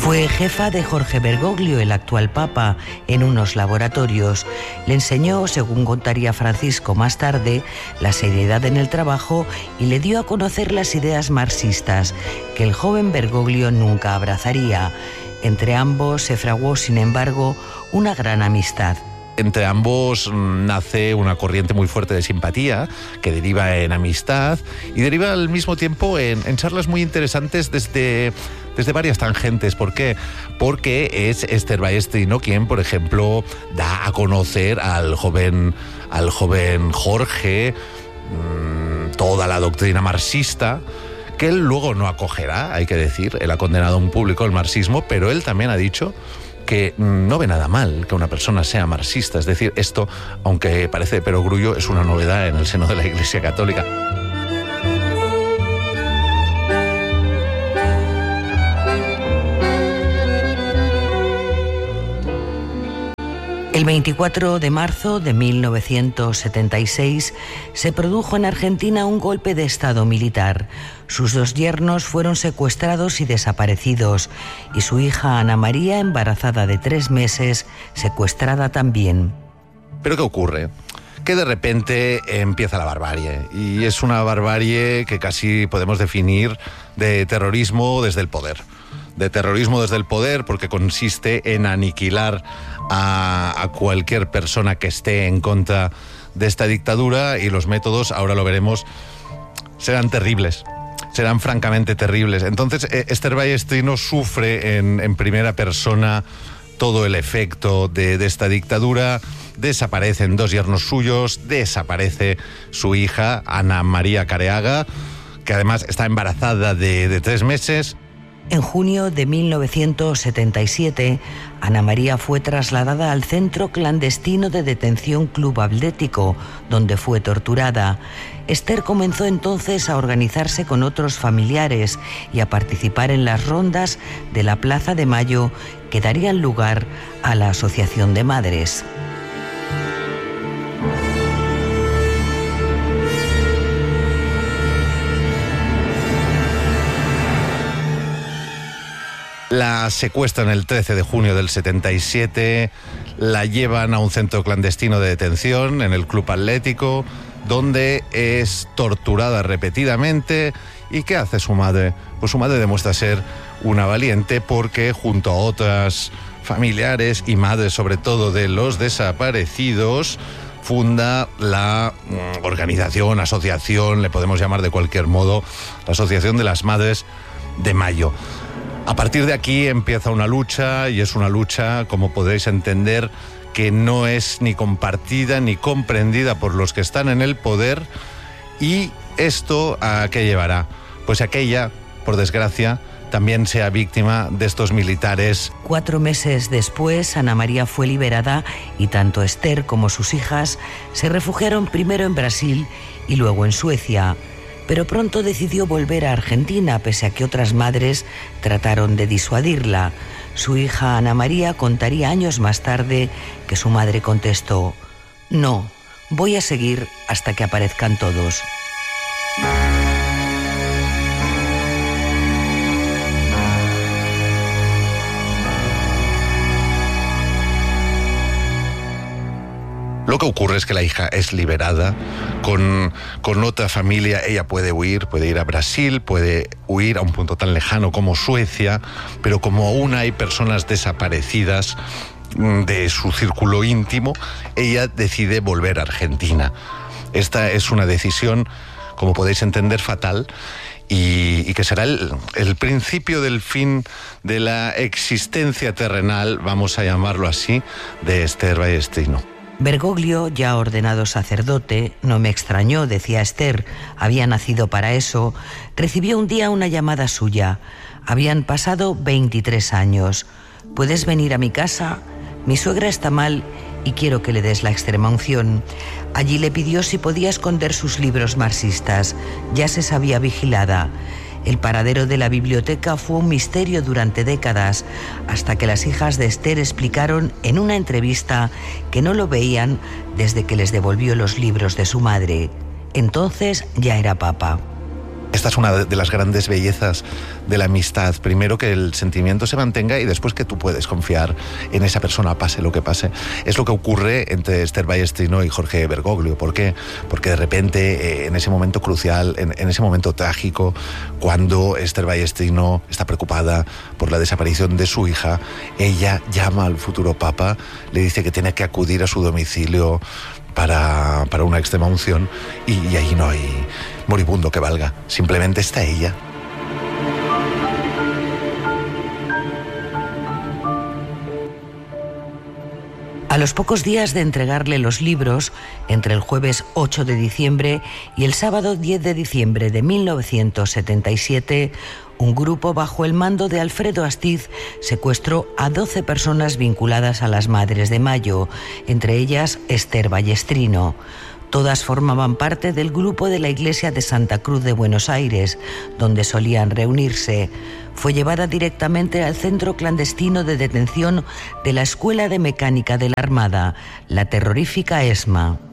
Fue jefa de Jorge Bergoglio, el actual papa, en unos laboratorios. Le enseñó, según contaría Francisco más tarde, la seriedad en el trabajo y le dio a conocer las ideas marxistas, que el joven Bergoglio nunca abrazaría. Entre ambos se fraguó, sin embargo, una gran amistad. Entre ambos nace una corriente muy fuerte de simpatía que deriva en amistad y deriva al mismo tiempo en charlas muy interesantes desde varias tangentes. ¿Por qué? Porque es Esther Ballestino quien, por ejemplo, da a conocer al joven Jorge toda la doctrina marxista, que él luego no acogerá, hay que decir. Él ha condenado en público el marxismo, pero él también ha dicho que no ve nada mal que una persona sea marxista. Es decir, esto, aunque parece de perogrullo, es una novedad en el seno de la Iglesia Católica. El 24 de marzo de 1976 se produjo en Argentina un golpe de estado militar. Sus dos yernos fueron secuestrados y desaparecidos, y su hija Ana María, embarazada de 3 meses, secuestrada también. ¿Pero qué ocurre? Que de repente empieza la barbarie, y es una barbarie que casi podemos definir de terrorismo desde el poder. De terrorismo desde el poder, porque consiste en aniquilar a cualquier persona que esté en contra de esta dictadura, y los métodos, ahora lo veremos, serán terribles, serán francamente terribles. Entonces Esther Ballestino sufre en primera persona todo el efecto de esta dictadura. Desaparecen 2 yernos suyos, desaparece su hija Ana María Careaga, que además está embarazada de 3 meses. En junio de 1977, Ana María fue trasladada al centro clandestino de detención Club Atlético, donde fue torturada. Esther comenzó entonces a organizarse con otros familiares y a participar en las rondas de la Plaza de Mayo que darían lugar a la Asociación de Madres. La secuestran el 13 de junio del 77, la llevan a un centro clandestino de detención en el Club Atlético, donde es torturada repetidamente. ¿Y qué hace su madre? Pues su madre demuestra ser una valiente, porque junto a otras familiares y madres, sobre todo de los desaparecidos, funda la organización, asociación, le podemos llamar de cualquier modo, la Asociación de las Madres de Mayo. A partir de aquí empieza una lucha, y es una lucha, como podéis entender, que no es ni compartida ni comprendida por los que están en el poder. ¿Y esto a qué llevará? Pues a que ella, por desgracia, también sea víctima de estos militares. 4 meses después, Ana María fue liberada, y tanto Esther como sus hijas se refugiaron primero en Brasil y luego en Suecia. Pero pronto decidió volver a Argentina, pese a que otras madres trataron de disuadirla. Su hija Ana María contaría años más tarde que su madre contestó: «No, voy a seguir hasta que aparezcan todos». Lo que ocurre es que la hija es liberada con otra familia. Ella puede huir, puede ir a Brasil, puede huir a un punto tan lejano como Suecia, pero como aún hay personas desaparecidas de su círculo íntimo, ella decide volver a Argentina. Esta es una decisión, como podéis entender, fatal, y que será el principio del fin de la existencia terrenal, vamos a llamarlo así, de Esther Ballestino. Bergoglio, ya ordenado sacerdote, no me extrañó, decía Esther, había nacido para eso, recibió un día una llamada suya. Habían pasado 23 años. ¿Puedes venir a mi casa? Mi suegra está mal y quiero que le des la extremaunción. Allí le pidió si podía esconder sus libros marxistas. Ya se sabía vigilada. El paradero de la biblioteca fue un misterio durante décadas, hasta que las hijas de Esther explicaron en una entrevista que no lo veían desde que les devolvió los libros de su madre. Entonces ya era papa. Esta es una de las grandes bellezas de la amistad. Primero, que el sentimiento se mantenga y después que tú puedes confiar en esa persona, pase lo que pase. Es lo que ocurre entre Esther Ballestrinno y Jorge Bergoglio. ¿Por qué? Porque de repente, en ese momento crucial, en ese momento trágico, cuando Esther Ballestrinno está preocupada por la desaparición de su hija, ella llama al futuro papa, le dice que tiene que acudir a su domicilio para una extrema unción y ahí no hay moribundo que valga, simplemente está ella. A los pocos días de entregarle los libros, entre el jueves 8 de diciembre y el sábado 10 de diciembre de 1977, un grupo bajo el mando de Alfredo Astiz secuestró a 12 personas vinculadas a las Madres de Mayo, entre ellas Esther Ballestrinno. Todas formaban parte del grupo de la iglesia de Santa Cruz de Buenos Aires, donde solían reunirse. Fue llevada directamente al centro clandestino de detención de la Escuela de Mecánica de la Armada, la terrorífica ESMA.